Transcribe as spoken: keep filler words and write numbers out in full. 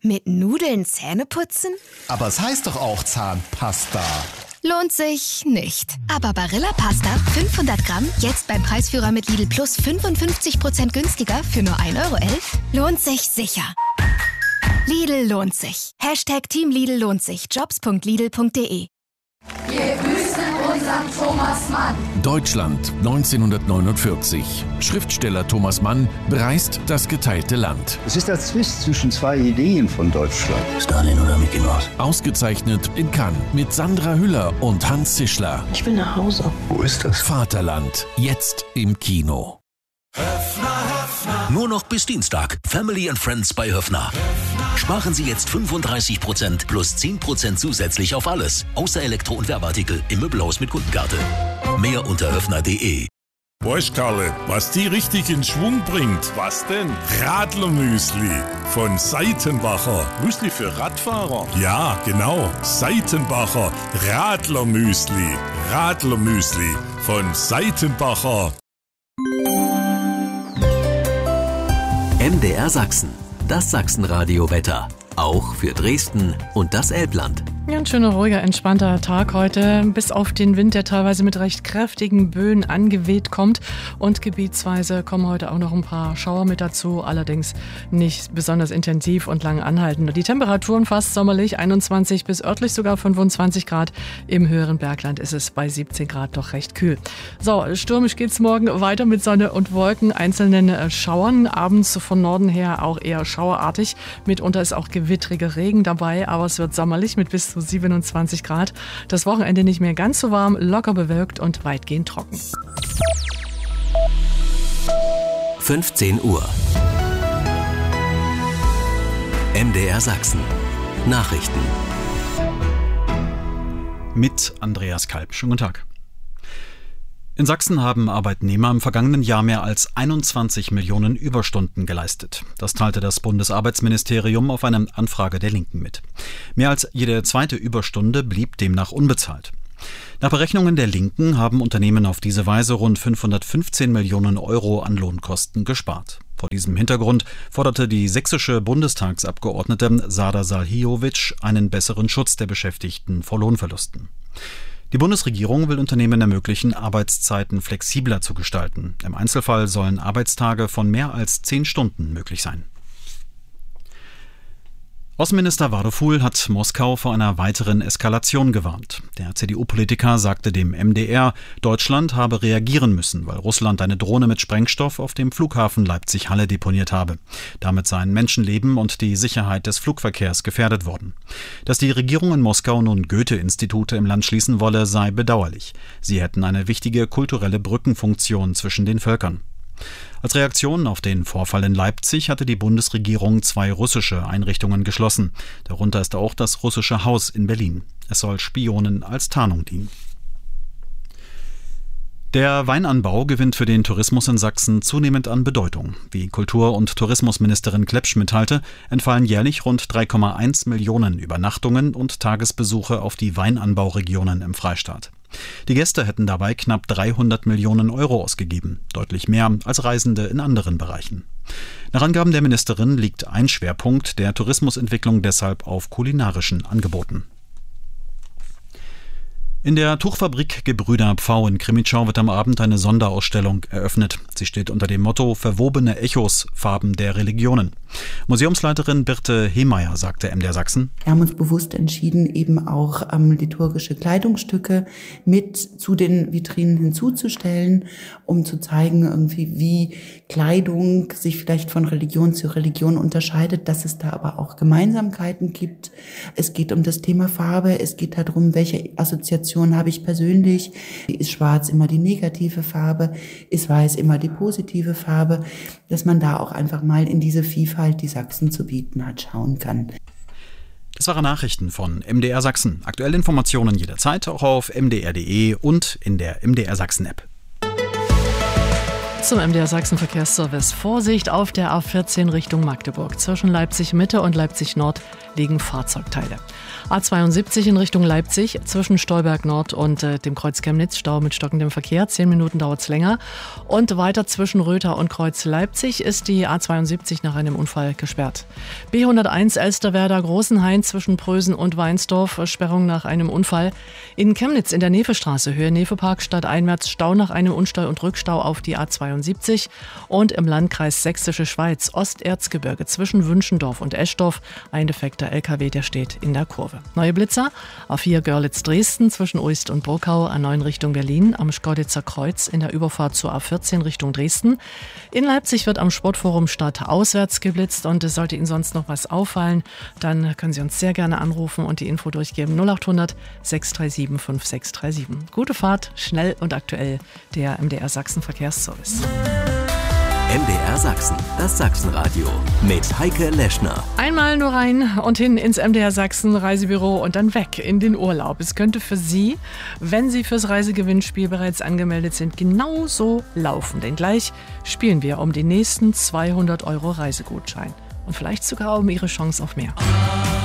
Mit Nudeln Zähne putzen? Aber es heißt doch auch Zahnpasta. Lohnt sich nicht. Aber Barilla Pasta fünfhundert Gramm, jetzt beim Preisführer mit Lidl Plus fünfundfünfzig Prozent günstiger für nur ein Euro elf, lohnt sich sicher. Lidl lohnt sich. Hashtag Team Lidl lohnt sich. jobs punkt lidl punkt de. Wir grüßen unseren Thomas Mann. Deutschland neunzehnhundertneunundvierzig. Schriftsteller Thomas Mann bereist das geteilte Land. Es ist der Zwist zwischen zwei Ideen von Deutschland. Stalin oder Mickey Mouse? Ausgezeichnet in Cannes mit Sandra Hüller und Hans Zischler. Ich will nach Hause. Wo ist das? Vaterland, jetzt im Kino. Höfner, Höfner. Nur noch bis Dienstag. Family and Friends bei Höfner. Höfner. Sparen Sie jetzt fünfunddreißig Prozent plus zehn Prozent zusätzlich auf alles. Außer Elektro- und Werbeartikel im Möbelhaus mit Kundenkarte. Mehr unter höfner punkt de. Weißt Karle, was die richtig in Schwung bringt? Was denn? Radlermüsli von Seitenbacher. Müsli für Radfahrer? Ja, genau. Seitenbacher Radlermüsli. Radlermüsli von Seitenbacher. M D R Sachsen, das Sachsenradio-Wetter. Auch für Dresden und das Elbland. Ja, ein schöner, ruhiger, entspannter Tag heute, bis auf den Wind, der teilweise mit recht kräftigen Böen angeweht kommt. Und gebietsweise kommen heute auch noch ein paar Schauer mit dazu, allerdings nicht besonders intensiv und lang anhaltend. Die Temperaturen fast sommerlich, einundzwanzig bis örtlich sogar fünfundzwanzig Grad. Im höheren Bergland ist es bei siebzehn Grad doch recht kühl. So, stürmisch geht's morgen weiter mit Sonne und Wolken, einzelnen Schauern. Abends von Norden her auch eher schauerartig. Mitunter ist auch gewittriger Regen dabei, aber es wird sommerlich mit bis zu siebenundzwanzig Grad. Das Wochenende nicht mehr ganz so warm, locker bewölkt und weitgehend trocken. fünfzehn Uhr. M D R Sachsen. Nachrichten. Mit Andreas Kalb. Schönen guten Tag. In Sachsen haben Arbeitnehmer im vergangenen Jahr mehr als einundzwanzig Millionen Überstunden geleistet. Das teilte das Bundesarbeitsministerium auf eine Anfrage der Linken mit. Mehr als jede zweite Überstunde blieb demnach unbezahlt. Nach Berechnungen der Linken haben Unternehmen auf diese Weise rund fünfhundertfünfzehn Millionen Euro an Lohnkosten gespart. Vor diesem Hintergrund forderte die sächsische Bundestagsabgeordnete Sada Salhijovic einen besseren Schutz der Beschäftigten vor Lohnverlusten. Die Bundesregierung will Unternehmen ermöglichen, Arbeitszeiten flexibler zu gestalten. Im Einzelfall sollen Arbeitstage von mehr als zehn Stunden möglich sein. Außenminister Wadopul hat Moskau vor einer weiteren Eskalation gewarnt. Der C D U-Politiker sagte dem M D R, Deutschland habe reagieren müssen, weil Russland eine Drohne mit Sprengstoff auf dem Flughafen Leipzig-Halle deponiert habe. Damit seien Menschenleben und die Sicherheit des Flugverkehrs gefährdet worden. Dass die Regierung in Moskau nun Goethe-Institute im Land schließen wolle, sei bedauerlich. Sie hätten eine wichtige kulturelle Brückenfunktion zwischen den Völkern. Als Reaktion auf den Vorfall in Leipzig hatte die Bundesregierung zwei russische Einrichtungen geschlossen. Darunter ist auch das Russische Haus in Berlin. Es soll Spionen als Tarnung dienen. Der Weinanbau gewinnt für den Tourismus in Sachsen zunehmend an Bedeutung. Wie Kultur- und Tourismusministerin Klepsch mitteilte, entfallen jährlich rund drei Komma eins Millionen Übernachtungen und Tagesbesuche auf die Weinanbauregionen im Freistaat. Die Gäste hätten dabei knapp dreihundert Millionen Euro ausgegeben, deutlich mehr als Reisende in anderen Bereichen. Nach Angaben der Ministerin liegt ein Schwerpunkt der Tourismusentwicklung deshalb auf kulinarischen Angeboten. In der Tuchfabrik Gebrüder Pfau in Krimitschau wird am Abend eine Sonderausstellung eröffnet. Sie steht unter dem Motto Verwobene Echos, Farben der Religionen. Museumsleiterin Birte Hehmeier sagte M D R Sachsen: Wir haben uns bewusst entschieden, eben auch ähm, liturgische Kleidungsstücke mit zu den Vitrinen hinzuzustellen, um zu zeigen, irgendwie, wie Kleidung sich vielleicht von Religion zu Religion unterscheidet, dass es da aber auch Gemeinsamkeiten gibt. Es geht um das Thema Farbe, es geht darum, welche Assoziationen habe ich persönlich. Ist schwarz immer die negative Farbe? Ist weiß immer die positive Farbe? Dass man da auch einfach mal in diese Vielfalt, die Sachsen zu bieten hat, schauen kann. Das waren Nachrichten von M D R Sachsen. Aktuelle Informationen jederzeit auch auf m d r punkt d e und in der M D R Sachsen App. zum M D R Sachsen Verkehrsservice. Vorsicht auf der A vierzehn Richtung Magdeburg. Zwischen Leipzig Mitte und Leipzig Nord liegen Fahrzeugteile. A zweiundsiebzig in Richtung Leipzig, zwischen Stolberg Nord und äh, dem Kreuz Chemnitz, Stau mit stockendem Verkehr. Zehn Minuten dauert es länger. Und weiter zwischen Röther und Kreuz Leipzig ist die A zweiundsiebzig nach einem Unfall gesperrt. B hunderteins Elsterwerda Großenhain zwischen Prösen und Weinsdorf, Sperrung nach einem Unfall. In Chemnitz in der Nefestraße, Höhe Nefepark, stadteinwärts Stau nach einem Unstall und Rückstau auf die A zweiundsiebzig. Und im Landkreis Sächsische Schweiz, Osterzgebirge zwischen Wünschendorf und Eschdorf, ein defekter L K W, der steht in der Kurve. Neue Blitzer, A vier Görlitz-Dresden zwischen Uist und Burkau, A neun Richtung Berlin, am Schkeuditzer Kreuz in der Überfahrt zur A vierzehn Richtung Dresden. In Leipzig wird am Sportforum Stadt auswärts geblitzt und es sollte Ihnen sonst noch was auffallen, dann können Sie uns sehr gerne anrufen und die Info durchgeben. null achthundert sechs drei sieben fünf sechs drei sieben. Gute Fahrt, schnell und aktuell, der M D R Sachsen Verkehrsservice. M D R Sachsen, das Sachsenradio mit Heike Leschner. Einmal nur rein und hin ins M D R Sachsen Reisebüro und dann weg in den Urlaub. Es könnte für Sie, wenn Sie fürs Reisegewinnspiel bereits angemeldet sind, genauso laufen. Denn gleich spielen wir um den nächsten zweihundert Euro Reisegutschein. Und vielleicht sogar um Ihre Chance auf mehr.